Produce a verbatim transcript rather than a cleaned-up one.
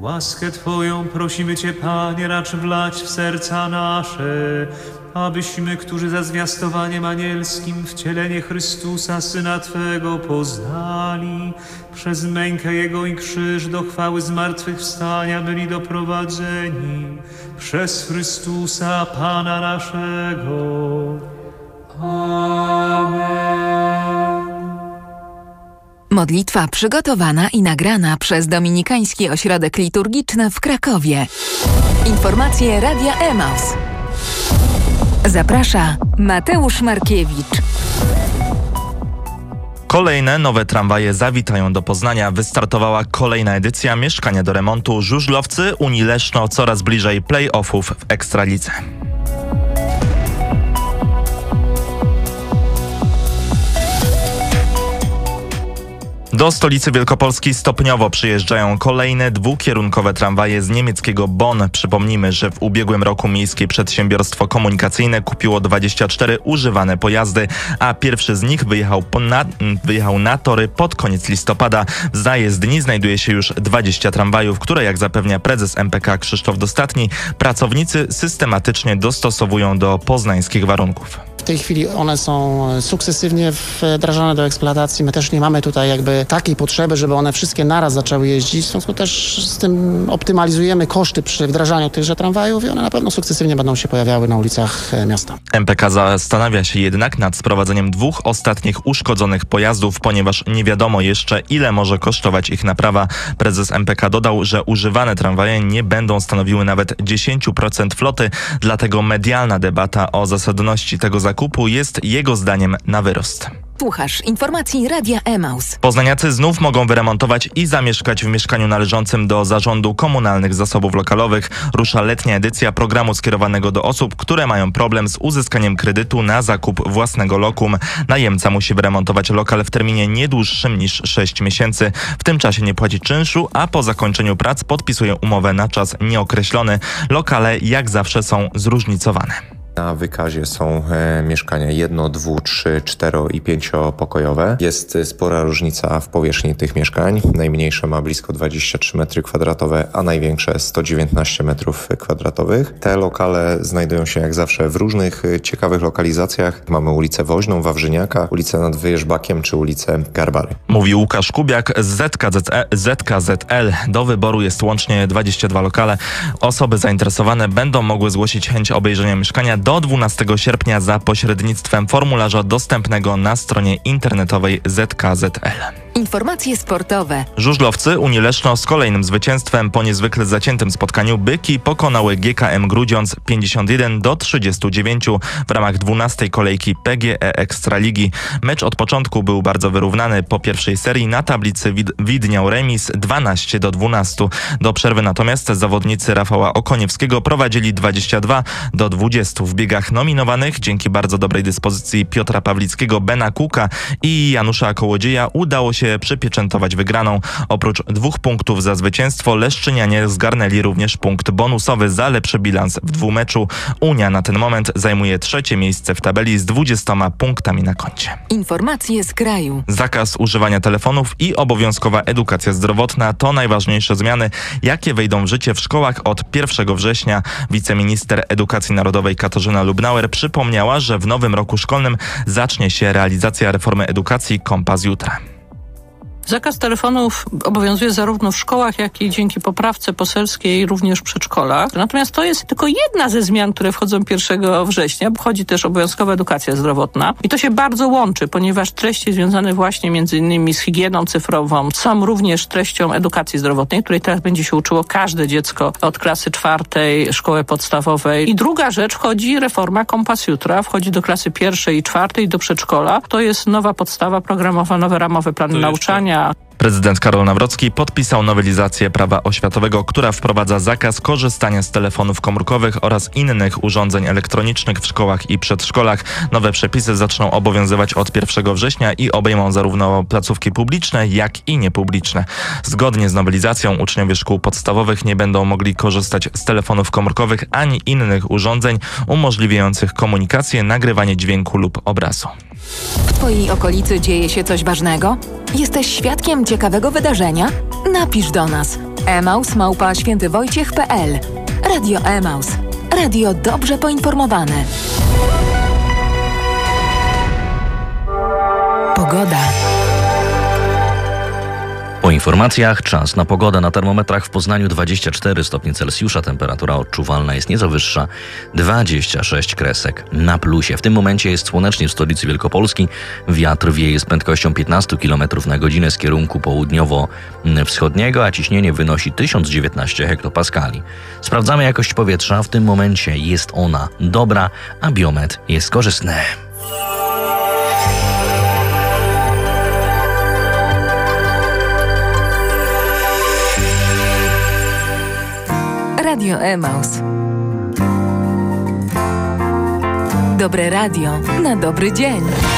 Łaskę Twoją prosimy Cię, Panie, racz wlać w serca nasze, abyśmy, którzy za zwiastowaniem anielskim wcielenie Chrystusa, Syna Twego, poznali, przez mękę Jego i krzyż do chwały zmartwychwstania byli doprowadzeni, przez Chrystusa, Pana naszego. Amen. Modlitwa przygotowana i nagrana przez Dominikański Ośrodek Liturgiczny w Krakowie. Informacje Radia Emaus. Zaprasza Mateusz Markiewicz. Kolejne nowe tramwaje zawitają do Poznania. Wystartowała kolejna edycja Mieszkania do remontu. Żużlowcy Unii Leszno coraz bliżej play-offów w Ekstralidze. Do stolicy Wielkopolski stopniowo przyjeżdżają kolejne dwukierunkowe tramwaje z niemieckiego Bonn. Przypomnijmy, że w ubiegłym roku Miejskie Przedsiębiorstwo Komunikacyjne kupiło dwadzieścia cztery używane pojazdy, a pierwszy z nich wyjechał na, wyjechał na tory pod koniec listopada. W zajezdni znajduje się już dwadzieścia tramwajów, które, jak zapewnia prezes M P K Krzysztof Dostatni, pracownicy systematycznie dostosowują do poznańskich warunków. W tej chwili one są sukcesywnie wdrażane do eksploatacji. My też nie mamy tutaj jakby takiej potrzeby, żeby one wszystkie naraz zaczęły jeździć. W związku też z tym optymalizujemy koszty przy wdrażaniu tychże tramwajów i one na pewno sukcesywnie będą się pojawiały na ulicach miasta. M P K zastanawia się jednak nad sprowadzeniem dwóch ostatnich uszkodzonych pojazdów, ponieważ nie wiadomo jeszcze, ile może kosztować ich naprawa. Prezes M P K dodał, że używane tramwaje nie będą stanowiły nawet dziesięć procent floty, dlatego medialna debata o zasadności tego zakupu jest jego zdaniem na wyrost. Słuchasz informacji Radia Emaus. Poznaniacy znów mogą wyremontować i zamieszkać w mieszkaniu należącym do Zarządu Komunalnych Zasobów Lokalowych. Rusza letnia edycja programu skierowanego do osób, które mają problem z uzyskaniem kredytu na zakup własnego lokum. Najemca musi wyremontować lokal w terminie nie dłuższym niż sześć miesięcy. W tym czasie nie płaci czynszu, a po zakończeniu prac podpisuje umowę na czas nieokreślony. Lokale jak zawsze są zróżnicowane. Na wykazie są e, mieszkania jedno, dwu, trzy, cztero i pięciopokojowe. Jest spora różnica w powierzchni tych mieszkań. Najmniejsze ma blisko dwadzieścia trzy metry kwadratowe, a największe sto dziewiętnaście metrów kwadratowych. Te lokale znajdują się jak zawsze w różnych e, ciekawych lokalizacjach. Mamy ulicę Woźną, Wawrzyniaka, ulicę nad Wyjeżbakiem czy ulicę Garbary. Mówi Łukasz Kubiak z Z K Z E, Z K Z L. Do wyboru jest łącznie dwadzieścia dwa lokale. Osoby zainteresowane będą mogły zgłosić chęć obejrzenia mieszkania do dwunastego sierpnia za pośrednictwem formularza dostępnego na stronie internetowej Z K Z L. Informacje sportowe. Żużlowcy Unii Leszno z kolejnym zwycięstwem. Po niezwykle zaciętym spotkaniu Byki pokonały G K M Grudziądz pięćdziesiąt jeden do trzydziestu dziewięciu w ramach dwunastej kolejki P G E Ekstraligi. Mecz od początku był bardzo wyrównany. Po pierwszej serii na tablicy wid- widniał remis dwanaście do dwunastu. Do przerwy natomiast zawodnicy Rafała Okoniewskiego prowadzili dwadzieścia dwa do dwudziestu. W biegach nominowanych dzięki bardzo dobrej dyspozycji Piotra Pawlickiego, Bena Kuka i Janusza Kołodzieja udało się przypieczętować wygraną. Oprócz dwóch punktów za zwycięstwo Leszczynianie zgarnęli również punkt bonusowy za lepszy bilans w dwumeczu. Unia na ten moment zajmuje trzecie miejsce w tabeli z dwudziestoma punktami na koncie. Informacje z kraju. Zakaz używania telefonów i obowiązkowa edukacja zdrowotna to najważniejsze zmiany, jakie wejdą w życie w szkołach od pierwszego września. Wiceminister Edukacji Narodowej Katarzyna Lubnauer przypomniała, że w nowym roku szkolnym zacznie się realizacja reformy edukacji Kompas Jutra. Zakaz telefonów obowiązuje zarówno w szkołach, jak i dzięki poprawce poselskiej również w przedszkolach. Natomiast to jest tylko jedna ze zmian, które wchodzą pierwszego września. Wchodzi też obowiązkowa edukacja zdrowotna. I to się bardzo łączy, ponieważ treści związane właśnie między innymi z higieną cyfrową są również treścią edukacji zdrowotnej, której teraz będzie się uczyło każde dziecko od klasy czwartej szkoły podstawowej. I druga rzecz, wchodzi reforma Kompas Jutra, wchodzi do klasy pierwszej i czwartej, do przedszkola. To jest nowa podstawa programowa, nowe ramowe plany nauczania. Prezydent Karol Nawrocki podpisał nowelizację prawa oświatowego, która wprowadza zakaz korzystania z telefonów komórkowych oraz innych urządzeń elektronicznych w szkołach i przedszkolach. Nowe przepisy zaczną obowiązywać od pierwszego września i obejmą zarówno placówki publiczne, jak i niepubliczne. Zgodnie z nowelizacją uczniowie szkół podstawowych nie będą mogli korzystać z telefonów komórkowych ani innych urządzeń umożliwiających komunikację, nagrywanie dźwięku lub obrazu. W Twojej okolicy dzieje się coś ważnego? Jesteś świadkiem ciekawego wydarzenia? Napisz do nas. emaus małpa świętywojciech kropka pe el. Radio Emaus. Radio dobrze poinformowane. Pogoda. Po informacjach czas na pogodę. Na termometrach w Poznaniu dwadzieścia cztery stopnie Celsjusza. Temperatura odczuwalna jest nieco wyższa, dwadzieścia sześć kresek na plusie. W tym momencie jest słonecznie w stolicy Wielkopolski. Wiatr wieje z prędkością piętnaście kilometrów na godzinę z kierunku południowo-wschodniego, a ciśnienie wynosi tysiąc dziewiętnaście hektopaskali. Sprawdzamy jakość powietrza. W tym momencie jest ona dobra, a biometr jest korzystny. Radio Emaus. Dobre radio na dobry dzień.